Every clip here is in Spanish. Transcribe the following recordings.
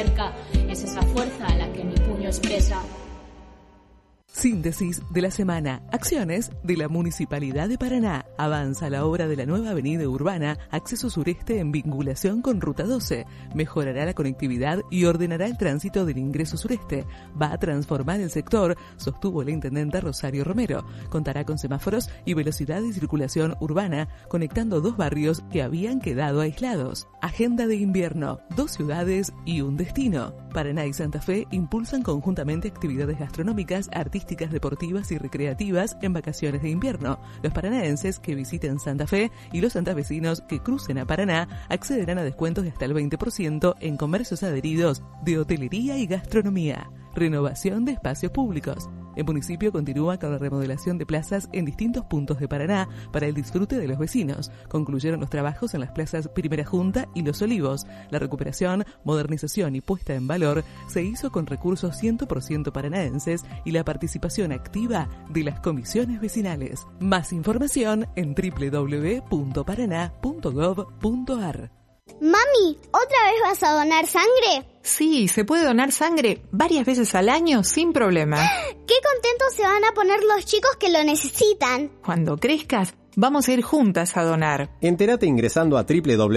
cerca. Es esa fuerza a la que mi puño expresa. Síntesis de la semana. Acciones de la Municipalidad de Paraná. Avanza la obra de la nueva avenida urbana Acceso Sureste en vinculación con Ruta 12. Mejorará la conectividad y ordenará el tránsito del ingreso sureste. Va a transformar el sector, sostuvo la intendenta Rosario Romero. Contará con semáforos y velocidad de circulación urbana, conectando dos barrios que habían quedado aislados. Agenda de invierno. 2 ciudades y un destino. Paraná y Santa Fe impulsan conjuntamente actividades gastronómicas, artísticas, deportivas y recreativas en vacaciones de invierno. Los paranaenses que visiten Santa Fe y los santafesinos que crucen a Paraná accederán a descuentos de hasta el 20% en comercios adheridos de hotelería y gastronomía. Renovación de espacios públicos. El municipio continúa con la remodelación de plazas en distintos puntos de Paraná para el disfrute de los vecinos. Concluyeron los trabajos en las plazas Primera Junta y Los Olivos. La recuperación, modernización y puesta en valor se hizo con recursos 100% paranaenses y la participación activa de las comisiones vecinales. Más información en www.paraná.gov.ar. Mami, ¿otra vez vas a donar sangre? Sí, se puede donar sangre varias veces al año sin problema. ¡Qué contentos se van a poner los chicos que lo necesitan! Cuando crezcas, vamos a ir juntas a donar. Entérate ingresando a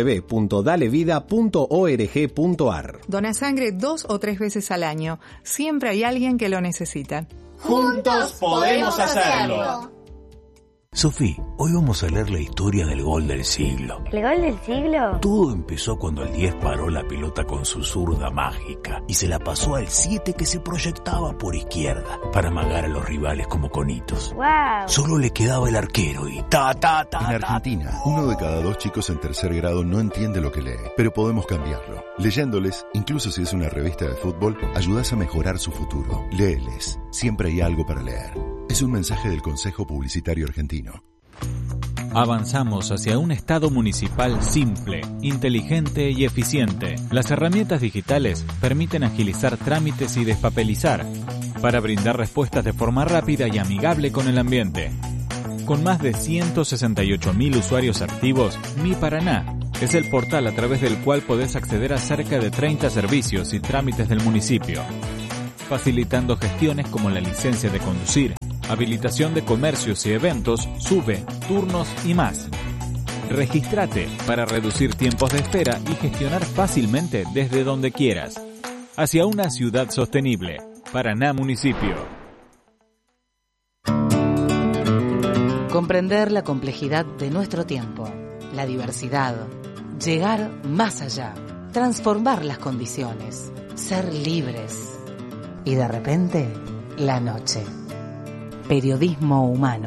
www.dalevida.org.ar. Dona sangre 2 o 3 veces al año. Siempre hay alguien que lo necesita. ¡Juntos podemos hacerlo! Sofi, hoy vamos a leer la historia del gol del siglo. ¿El gol del siglo? Todo empezó cuando el 10 paró la pelota con su zurda mágica y se la pasó al 7 que se proyectaba por izquierda para amagar a los rivales como conitos. ¡Wow! Solo le quedaba el arquero y ta. En Argentina, 1 de cada 2 chicos en tercer grado no entiende lo que lee, pero podemos cambiarlo. Leyéndoles, incluso si es una revista de fútbol, ayudas a mejorar su futuro. Léeles, siempre hay algo para leer. Es un mensaje del Consejo Publicitario Argentino. Avanzamos hacia un Estado municipal simple, inteligente y eficiente. Las herramientas digitales permiten agilizar trámites y despapelizar para brindar respuestas de forma rápida y amigable con el ambiente. Con más de 168.000 usuarios activos, Mi Paraná es el portal a través del cual podés acceder a cerca de 30 servicios y trámites del municipio, facilitando gestiones como la licencia de conducir, habilitación de comercios y eventos, SUBE, turnos y más. Regístrate para reducir tiempos de espera y gestionar fácilmente desde donde quieras. Hacia una ciudad sostenible. Paraná Municipio. Comprender la complejidad de nuestro tiempo, la diversidad, llegar más allá, transformar las condiciones, ser libres. Y de repente, la noche. Periodismo humano.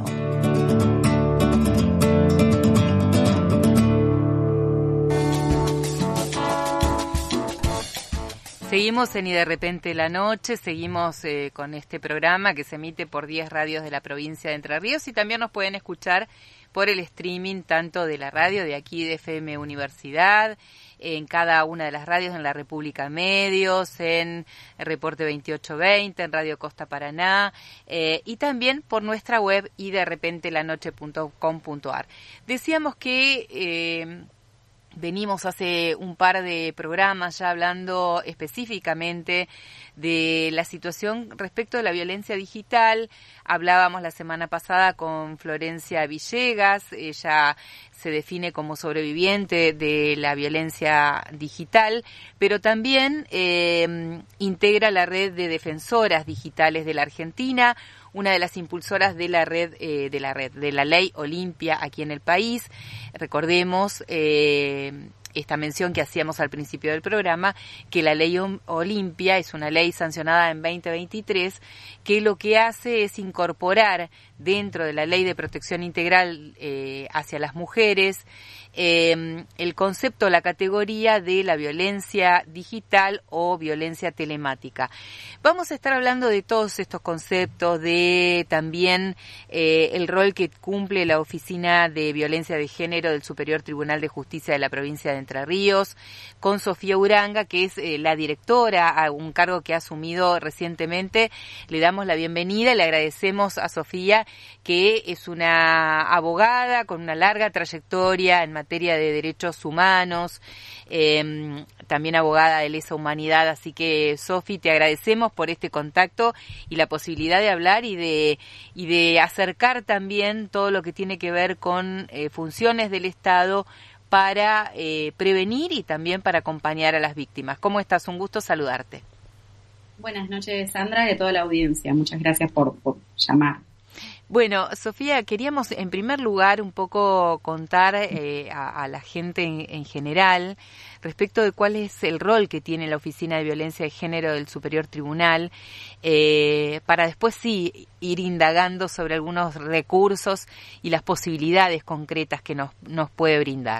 Seguimos en Y de repente la noche, seguimos con este programa que se emite por 10 radios de la provincia de Entre Ríos y también nos pueden escuchar por el streaming tanto de la radio de aquí de FM Universidad, en cada una de las radios en la República Medios, en Reporte 2820, en Radio Costa Paraná y también por nuestra web yderrepentelanoche.com.ar. Decíamos que venimos hace un par de programas ya hablando específicamente de la situación respecto de la violencia digital. Hablábamos la semana pasada con Florencia Villegas, ella se define como sobreviviente de la violencia digital, pero también integra la red de defensoras digitales de la Argentina, una de las impulsoras de la ley Olimpia aquí en el país. Recordemos esta mención que hacíamos al principio del programa, que la ley Olimpia es una ley sancionada en 2023 que lo que hace es incorporar dentro de la ley de protección integral hacia las mujeres el concepto, la categoría de la violencia digital o violencia telemática. Vamos a estar hablando de todos estos conceptos, de también el rol que cumple la Oficina de Violencia de Género del Superior Tribunal de Justicia de la provincia de Entre Ríos, con Sofía Uranga, que es la directora, a un cargo que ha asumido recientemente. Le damos la bienvenida y le agradecemos a Sofía, que es una abogada con una larga trayectoria en materia de derechos humanos, también abogada de lesa humanidad. Así que, Sofi, te agradecemos por este contacto y la posibilidad de hablar y de acercar también todo lo que tiene que ver con funciones del Estado para prevenir y también para acompañar a las víctimas. ¿Cómo estás? Un gusto saludarte. Buenas noches, Sandra, y a toda la audiencia. Muchas gracias por llamar. Bueno, Sofía, queríamos en primer lugar un poco contar a la gente en general respecto de cuál es el rol que tiene la Oficina de Violencia de Género del Superior Tribunal, para después sí ir indagando sobre algunos recursos y las posibilidades concretas que nos puede brindar.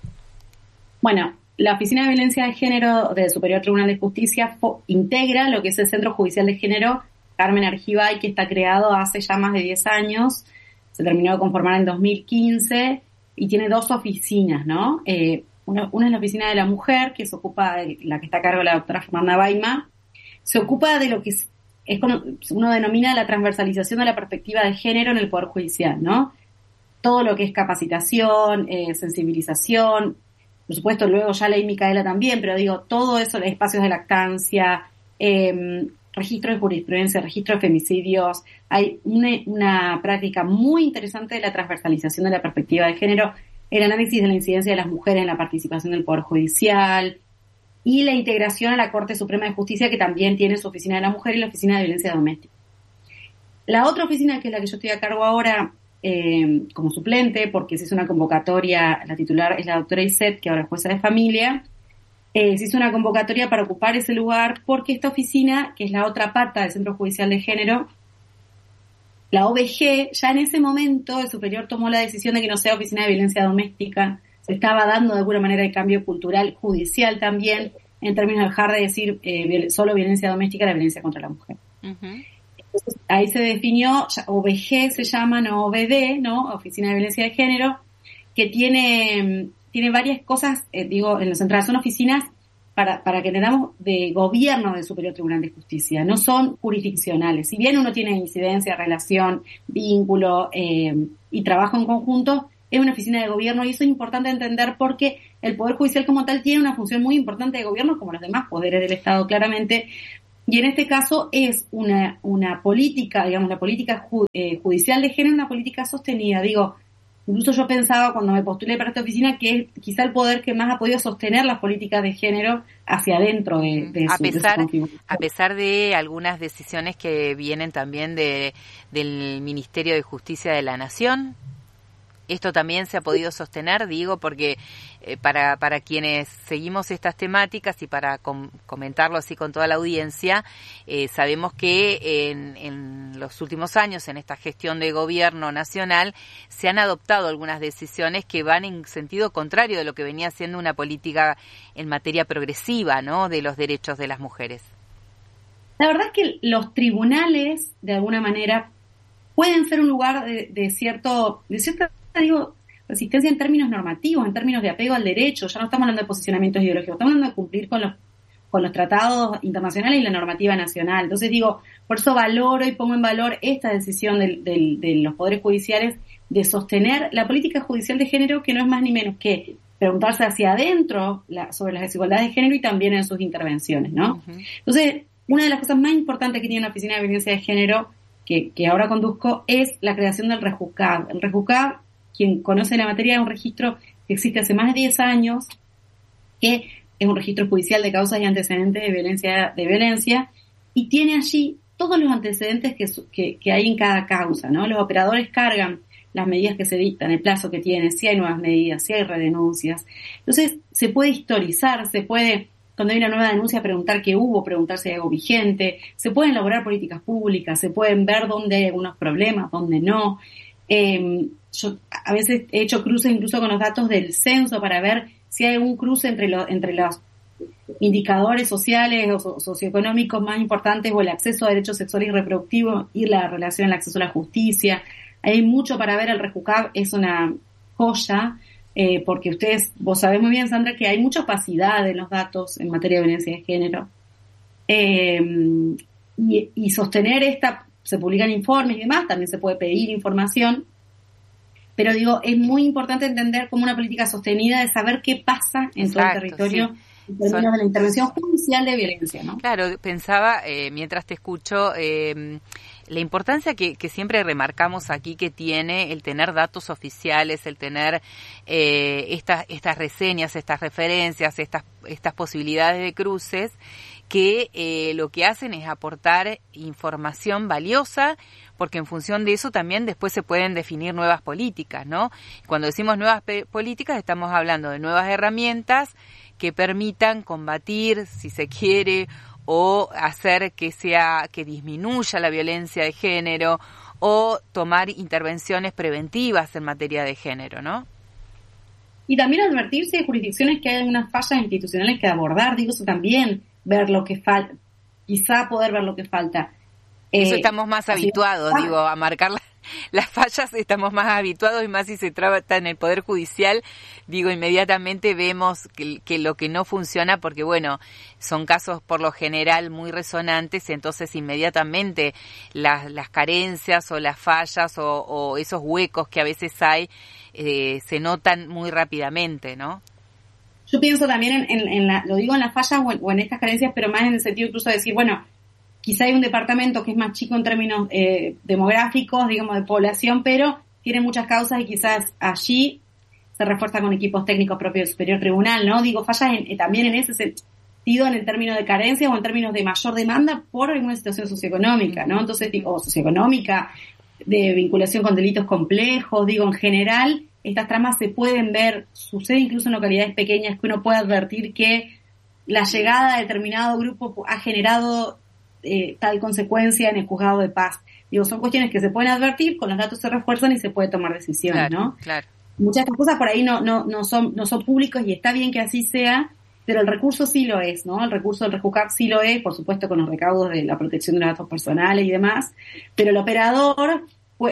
Bueno, la Oficina de Violencia de Género del Superior Tribunal de Justicia integra lo que es el Centro Judicial de Género Carmen Argibay, que está creado hace ya más de 10 años, se terminó de conformar en 2015 y tiene 2 oficinas, ¿no? Una es la Oficina de la Mujer, que se ocupa de la que está a cargo de la doctora Fernanda Baima, se ocupa de lo que es como uno denomina la transversalización de la perspectiva de género en el Poder Judicial, ¿no? Todo lo que es capacitación, sensibilización, por supuesto luego ya Ley Micaela también, pero digo, todo eso, espacios de lactancia, registro de jurisprudencia, registro de femicidios. Hay una práctica muy interesante de la transversalización de la perspectiva de género, el análisis de la incidencia de las mujeres en la participación del Poder Judicial y la integración a la Corte Suprema de Justicia, que también tiene su Oficina de la Mujer y la Oficina de Violencia Doméstica. La otra oficina, que es la que yo estoy a cargo ahora como suplente, porque se hizo una convocatoria, la titular es la doctora Iset, que ahora es jueza de familia. Se hizo una convocatoria para ocupar ese lugar porque esta oficina, que es la otra pata del Centro Judicial de Género, la OVG, ya en ese momento el superior tomó la decisión de que no sea oficina de violencia doméstica. Se estaba dando de alguna manera el cambio cultural judicial también, en términos de dejar de decir solo violencia doméstica, la violencia contra la mujer. Uh-huh. Entonces, ahí se definió, OVG se llama, no OVD, ¿no? Oficina de Violencia de Género, que tiene varias cosas, en la central, son oficinas para que tengamos de gobierno del Superior Tribunal de Justicia, no son jurisdiccionales. Si bien uno tiene incidencia, relación, vínculo y trabajo en conjunto, es una oficina de gobierno y eso es importante entender porque el Poder Judicial como tal tiene una función muy importante de gobierno como los demás poderes del Estado claramente, y en este caso es una política, digamos, la política judicial de género, una política sostenida. Incluso yo pensaba cuando me postulé para esta oficina que es quizá el poder que más ha podido sostener las políticas de género hacia adentro de su configuración. A pesar de algunas decisiones que vienen también del Ministerio de Justicia de la Nación, esto también se ha podido sostener, porque para quienes seguimos estas temáticas y para comentarlo así con toda la audiencia, sabemos que en los últimos años, en esta gestión de gobierno nacional, se han adoptado algunas decisiones que van en sentido contrario de lo que venía siendo una política en materia progresiva, ¿no?, de los derechos de las mujeres. La verdad es que los tribunales, de alguna manera, pueden ser un lugar de cierta resistencia en términos normativos, en términos de apego al derecho. Ya no estamos hablando de posicionamientos ideológicos, estamos hablando de cumplir con los tratados internacionales y la normativa nacional. Entonces por eso valoro y pongo en valor esta decisión de los poderes judiciales de sostener la política judicial de género, que no es más ni menos que preguntarse hacia adentro sobre las desigualdades de género y también en sus intervenciones, ¿no? Uh-huh. Entonces, una de las cosas más importantes que tiene la Oficina de Violencia de Género, que ahora conduzco, es la creación del REJUCAB. El REJUCAB, quien conoce la materia, es un registro que existe hace más de 10 años, que es un registro judicial de causas y antecedentes de violencia, y tiene allí todos los antecedentes que hay en cada causa, ¿no? Los operadores cargan las medidas que se dictan, el plazo que tiene, si hay nuevas medidas, si hay redenuncias. Entonces, se puede historizar, se puede, cuando hay una nueva denuncia, preguntar qué hubo, preguntar si hay algo vigente, se pueden elaborar políticas públicas, se pueden ver dónde hay algunos problemas, dónde no. Yo a veces he hecho cruces incluso con los datos del censo para ver si hay algún cruce entre los indicadores sociales o socioeconómicos más importantes, o el acceso a derechos sexuales y reproductivos y la relación al acceso a la justicia. Hay mucho para ver. El REJUCAB es una joya, porque vos sabés muy bien, Sandra, que hay mucha opacidad en los datos en materia de violencia de género. Y sostener se publican informes y demás, también se puede pedir información, pero es muy importante entender como una política sostenida de saber qué pasa en todo el territorio en términos de la intervención judicial de violencia, ¿no? Claro, pensaba, mientras te escucho, la importancia que siempre remarcamos aquí que tiene el tener datos oficiales, el tener estas reseñas, estas referencias, estas posibilidades de cruces, que lo que hacen es aportar información valiosa, porque en función de eso también después se pueden definir nuevas políticas, ¿no? Cuando decimos nuevas políticas estamos hablando de nuevas herramientas que permitan combatir, si se quiere, o hacer que disminuya la violencia de género, o tomar intervenciones preventivas en materia de género, ¿no? Y también advertir si hay jurisdicciones que hay algunas fallas institucionales que abordar, digo, eso también, ver lo que falta, quizá poder ver lo que falta. Eso estamos más habituados, a marcar las fallas estamos más habituados, y más si se trata en el Poder Judicial, inmediatamente vemos que lo que no funciona, porque bueno, son casos por lo general muy resonantes, entonces inmediatamente las carencias o las fallas o esos huecos que a veces hay se notan muy rápidamente, ¿no? Yo pienso también lo digo en las fallas o en estas carencias, pero más en el sentido incluso de decir, bueno, quizá hay un departamento que es más chico en términos demográficos, digamos, de población, pero tiene muchas causas y quizás allí se refuerza con equipos técnicos propios del Superior Tribunal, ¿no? Digo, fallas también en ese sentido, en el término de carencia o en términos de mayor demanda por alguna situación socioeconómica, ¿no? Entonces, socioeconómica, de vinculación con delitos complejos, en general, estas tramas se pueden ver, sucede incluso en localidades pequeñas, que uno puede advertir que la llegada de determinado grupo ha generado tal consecuencia en el juzgado de paz. Son cuestiones que se pueden advertir, con los datos se refuerzan y se puede tomar decisiones, claro, ¿no? Claro. Muchas cosas por ahí no son públicos, y está bien que así sea, pero el recurso sí lo es, ¿no? El recurso del REJUCAP sí lo es, por supuesto con los recaudos de la protección de los datos personales y demás, pero el operador,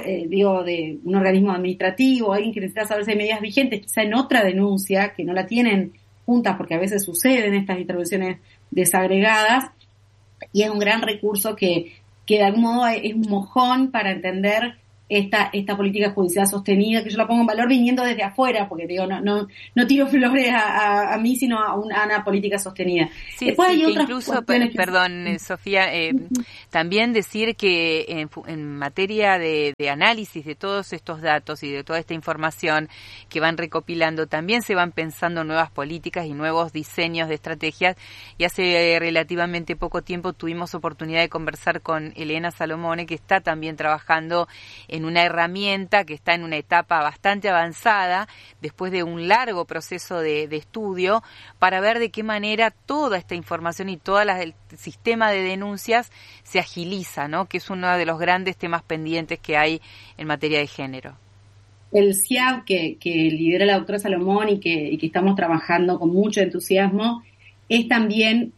de un organismo administrativo, alguien que necesita saber si hay medidas vigentes, quizá en otra denuncia, que no la tienen juntas porque a veces suceden estas intervenciones desagregadas, y es un gran recurso que de algún modo es un mojón para entender esta política judicial sostenida, que yo la pongo en valor viniendo desde afuera, porque no tiro flores a mí, sino a una política sostenida. Sí, después hay otras incluso, perdón, Sofía, también decir que en materia de análisis de todos estos datos y de toda esta información que van recopilando, también se van pensando nuevas políticas y nuevos diseños de estrategias, y hace relativamente poco tiempo tuvimos oportunidad de conversar con Elena Salomone, que está también trabajando en una herramienta que está en una etapa bastante avanzada, después de un largo proceso de estudio, para ver de qué manera toda esta información y todo el sistema de denuncias se agiliza, ¿no? Que es uno de los grandes temas pendientes que hay en materia de género. El CIAB que lidera la doctora Salomón y que estamos trabajando con mucho entusiasmo, es también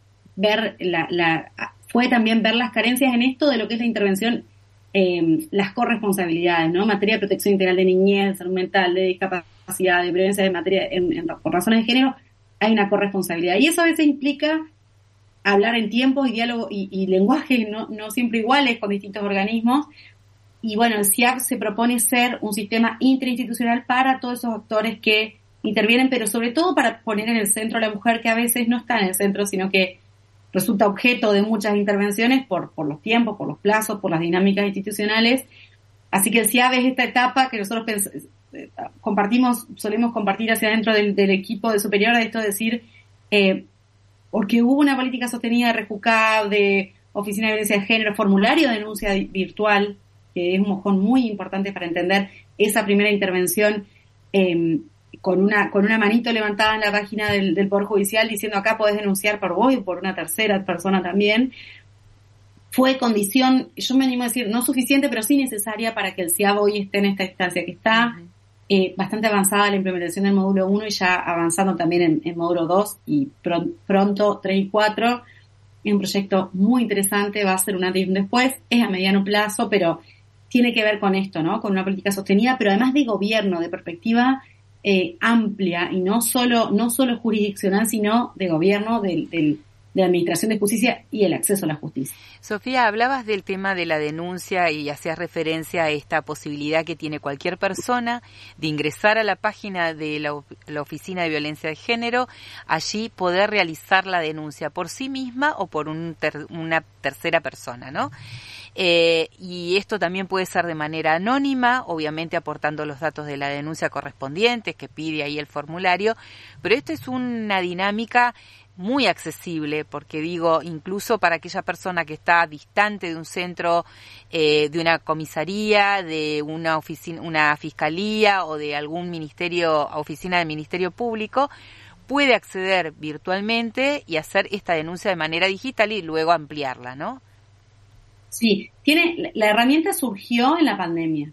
fue también ver las carencias en esto de lo que es la intervención, las corresponsabilidades, ¿no? En materia de protección integral de niñez, salud mental, de discapacidad, de prevención de materia por razones de género, hay una corresponsabilidad. Y eso a veces implica hablar en tiempos y diálogo y lenguaje no siempre iguales con distintos organismos. Y bueno, el CIAB se propone ser un sistema interinstitucional para todos esos actores que intervienen, pero sobre todo para poner en el centro a la mujer, que a veces no está en el centro, sino que resulta objeto de muchas intervenciones por los tiempos, por los plazos, por las dinámicas institucionales. Así que el CIAB es esta etapa que nosotros solemos compartir hacia adentro del equipo de superior, de esto de decir, porque hubo una política sostenida de REJUCAP, de Oficina de Violencia de Género, formulario de denuncia virtual, que es un mojón muy importante para entender esa primera intervención, con una manito levantada en la página del Poder Judicial diciendo acá podés denunciar por vos y por una tercera persona también. Fue condición, yo me animo a decir, no suficiente, pero sí necesaria para que el CIAB hoy esté en esta instancia, que está bastante avanzada la implementación del módulo 1 y ya avanzando también en módulo 2 y pronto 3 y 4. Es un proyecto muy interesante, va a ser un antes y un después, es a mediano plazo, pero tiene que ver con esto, ¿no? Con una política sostenida, pero además de gobierno, de perspectiva amplia y no solo jurisdiccional, sino de gobierno, del de la administración de justicia y el acceso a la justicia. Sofía, hablabas del tema de la denuncia y hacías referencia a esta posibilidad que tiene cualquier persona de ingresar a la página de la Oficina de Violencia de Género, allí poder realizar la denuncia por sí misma o por una tercera persona, ¿no? Y esto también puede ser de manera anónima, obviamente aportando los datos de la denuncia correspondientes que pide ahí el formulario, pero esto es una dinámica muy accesible, porque digo, incluso para aquella persona que está distante de un centro, de una comisaría, de una oficina, una fiscalía o de algún ministerio, oficina del Ministerio Público, puede acceder virtualmente y hacer esta denuncia de manera digital y luego ampliarla, ¿no? Sí, la herramienta surgió en la pandemia.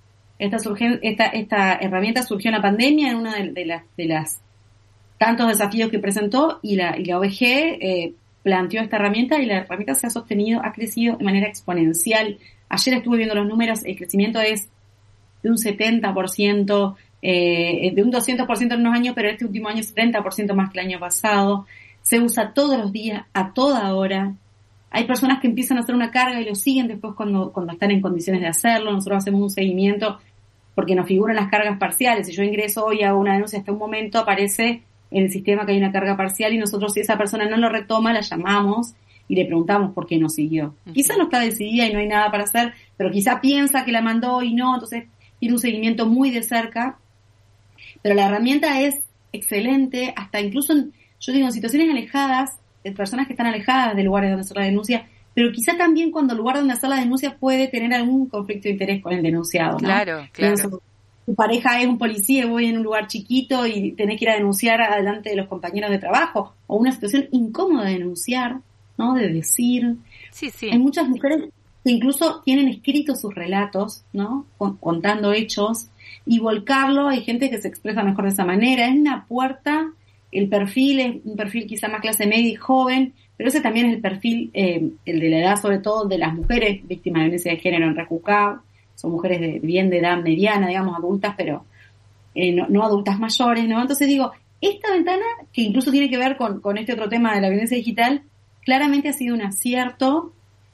Esta herramienta surgió en la pandemia en una de las tantos desafíos que presentó y la OVG planteó esta herramienta y la herramienta se ha sostenido, ha crecido de manera exponencial. Ayer estuve viendo los números, el crecimiento es de un 70%, de un 200% en unos años, pero este último año es 70% más que el año pasado. Se usa todos los días, a toda hora. Hay personas que empiezan a hacer una carga y lo siguen después cuando están en condiciones de hacerlo. Nosotros hacemos un seguimiento porque nos figuran las cargas parciales. Si yo ingreso hoy a una denuncia hasta un momento, aparece en el sistema que hay una carga parcial y nosotros, si esa persona no lo retoma, la llamamos y le preguntamos por qué no siguió. Quizá no está decidida y no hay nada para hacer, pero quizá piensa que la mandó y no, entonces tiene un seguimiento muy de cerca. Pero la herramienta es excelente, hasta incluso, yo digo, en situaciones alejadas, personas que están alejadas de lugares donde hacer la denuncia, pero quizá también cuando el lugar donde hacer la denuncia puede tener algún conflicto de interés con el denunciado, ¿no? Claro. Tu pareja es un policía y voy en un lugar chiquito y tenés que ir a denunciar adelante de los compañeros de trabajo, o una situación incómoda de denunciar, ¿no? De decir. Sí. Hay muchas mujeres que incluso tienen escritos sus relatos, ¿no? Contando hechos, y volcarlo. Hay gente que se expresa mejor de esa manera. Es una puerta. El perfil es un perfil quizá más clase media y joven, pero ese también es el perfil, el de la edad, sobre todo de las mujeres víctimas de violencia de género en Recucao. Son mujeres de edad mediana, digamos, adultas, pero no adultas mayores, ¿no? Entonces digo, esta ventana, que incluso tiene que ver con este otro tema de la violencia digital, claramente ha sido un acierto,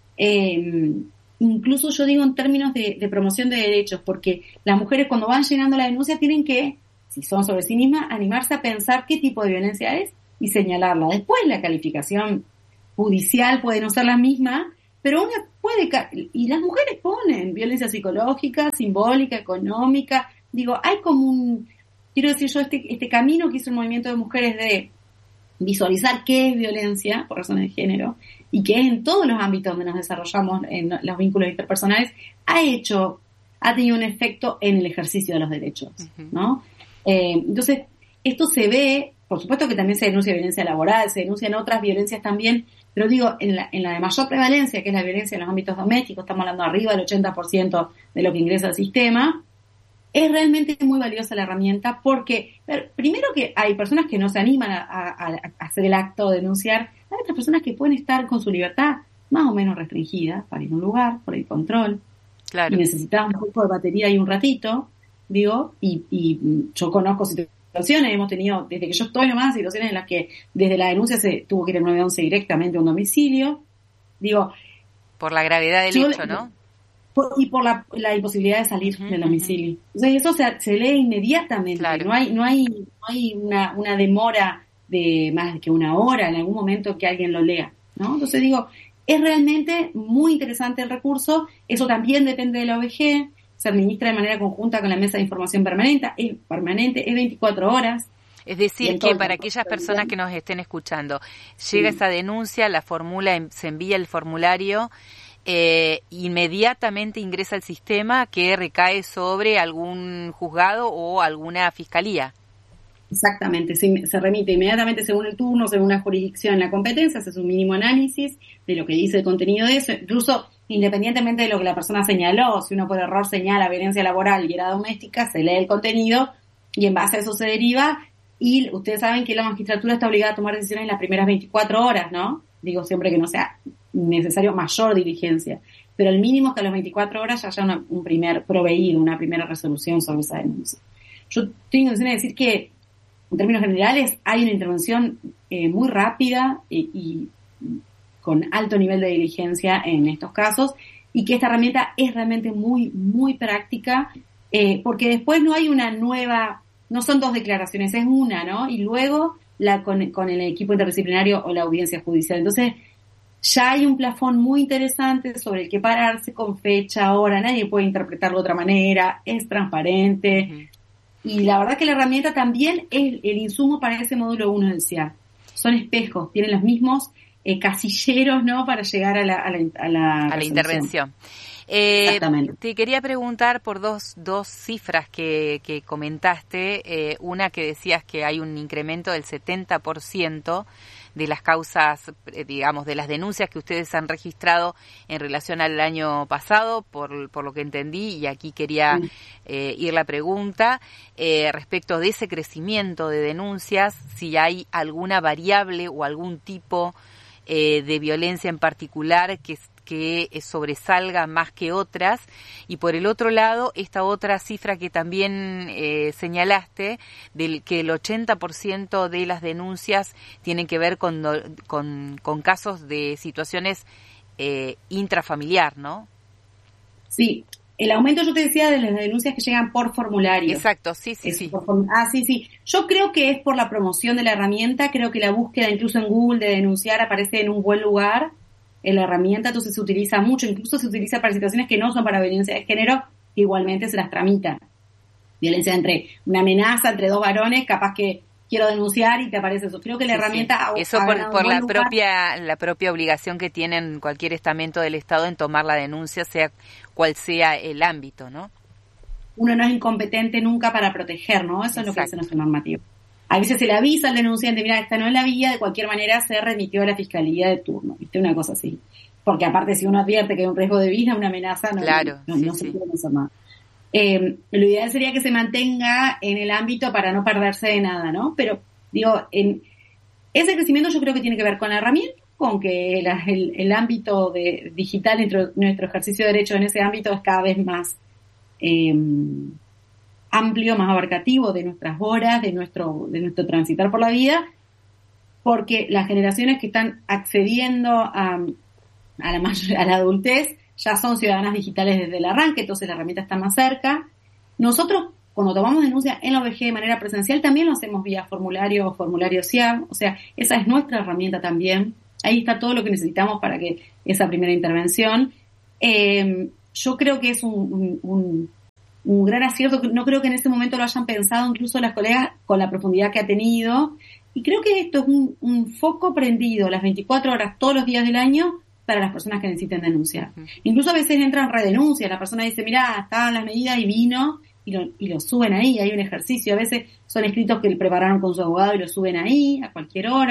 incluso yo digo en términos de promoción de derechos, porque las mujeres cuando van llenando la denuncia tienen que, si son sobre sí mismas, animarse a pensar qué tipo de violencia es y señalarla. Después la calificación judicial puede no ser la misma, pero una puede, y las mujeres ponen violencia psicológica, simbólica, económica. Digo, hay como quiero decir yo, este camino que hizo el movimiento de mujeres de visualizar qué es violencia por razones de género y que es en todos los ámbitos donde nos desarrollamos en los vínculos interpersonales, ha tenido un efecto en el ejercicio de los derechos, ¿no? Entonces, esto se ve, por supuesto que también se denuncia violencia laboral, se denuncian otras violencias también, pero digo, en la de mayor prevalencia, que es la violencia en los ámbitos domésticos, estamos hablando arriba del 80% de lo que ingresa al sistema, es realmente muy valiosa la herramienta porque, primero que hay personas que no se animan a hacer el acto de denunciar, hay otras personas que pueden estar con su libertad más o menos restringida para ir a un lugar, por el control, y necesitan un poco de batería y un ratito, digo, y yo conozco situaciones, hemos tenido, desde que yo estoy nomás, situaciones en las que desde la denuncia se tuvo que ir al 911 directamente a un domicilio, digo. Por la gravedad del hecho, ¿no? Y por la imposibilidad de salir del domicilio. Entonces eso se lee inmediatamente, no hay una demora de más que una hora en algún momento que alguien lo lea, ¿no? Entonces digo, es realmente muy interesante el recurso, eso también depende de la OVG, se administra de manera conjunta con la Mesa de Información Permanente, es 24 horas. Es decir, que para aquellas personas que nos estén escuchando, llega esa denuncia, la formula, se envía el formulario, inmediatamente ingresa al sistema que recae sobre algún juzgado o alguna fiscalía. Exactamente, se remite inmediatamente según el turno, según la jurisdicción, la competencia, se hace un mínimo análisis de lo que dice el contenido de eso, incluso independientemente de lo que la persona señaló, si uno por error señala violencia laboral y era doméstica, se lee el contenido y en base a eso se deriva, y ustedes saben que la magistratura está obligada a tomar decisiones en las primeras 24 horas, ¿no? Digo siempre que no sea necesario mayor diligencia, pero el mínimo es que a las 24 horas ya haya un primer proveído, una primera resolución sobre esa denuncia. Yo tengo intención de decir que en términos generales hay una intervención muy rápida y con alto nivel de diligencia en estos casos, y que esta herramienta es realmente muy, muy práctica, porque después no hay una nueva, no son 2 declaraciones, es una, ¿no? Y luego con el equipo interdisciplinario o la audiencia judicial. Entonces, ya hay un plafón muy interesante sobre el que pararse, con fecha, hora, nadie puede interpretarlo de otra manera, es transparente. Y la verdad que la herramienta también es el insumo para ese módulo 1 del CIAR. Son espejos, tienen los mismos casilleros, ¿no?, para llegar a la intervención. Exactamente. Te quería preguntar por dos cifras que comentaste. Una que decías que hay un incremento del 70% de las causas, digamos, de las denuncias que ustedes han registrado en relación al año pasado, por lo que entendí, y aquí quería ir la pregunta, respecto de ese crecimiento de denuncias, si hay alguna variable o algún tipo de violencia en particular que sobresalga más que otras, y por el otro lado, esta otra cifra que también señalaste, del que el 80% de las denuncias tienen que ver con casos de situaciones intrafamiliar, ¿no? Sí, el aumento, yo te decía, de las denuncias que llegan por formulario. Exacto, sí. Sí. Yo creo que es por la promoción de la herramienta, creo que la búsqueda incluso en Google de denunciar aparece en un buen lugar en la herramienta, entonces se utiliza mucho, incluso se utiliza para situaciones que no son para violencia de género, igualmente se las tramita. Violencia entre una amenaza entre 2 varones, capaz que quiero denunciar y te aparece eso. Creo que la herramienta... Eso por la propia obligación que tienen cualquier estamento del Estado en tomar la denuncia, sea cual sea el ámbito, ¿no? Uno no es incompetente nunca para proteger, ¿no? Eso es lo que dice nuestro normativo. A veces se le avisa al denunciante, mira, esta no es la vía, de cualquier manera se remitió a la fiscalía de turno, ¿viste? Una cosa así. Porque aparte, si uno advierte que hay un riesgo de vida, una amenaza, no se puede hacer nada. Lo ideal sería que se mantenga en el ámbito para no perderse de nada, ¿no? Pero, digo, ese crecimiento yo creo que tiene que ver con la herramienta, con que el ámbito digital, nuestro ejercicio de derecho en ese ámbito es cada vez más amplio, más abarcativo de nuestras horas, de nuestro transitar por la vida, porque las generaciones que están accediendo a la adultez ya son ciudadanas digitales desde el arranque, entonces la herramienta está más cerca. Nosotros, cuando tomamos denuncia en la OVG de manera presencial, también lo hacemos vía formulario CIAR, o sea, esa es nuestra herramienta también. Ahí está todo lo que necesitamos para que esa primera intervención. Yo creo que es un gran acierto, no creo que en ese momento lo hayan pensado incluso las colegas con la profundidad que ha tenido, y creo que esto es un foco prendido las 24 horas todos los días del año para las personas que necesiten denunciar. Incluso a veces entran redenuncias, la persona dice, mirá, estaban las medidas y vino, y lo suben ahí, hay un ejercicio, a veces son escritos que prepararon con su abogado y lo suben ahí a cualquier hora.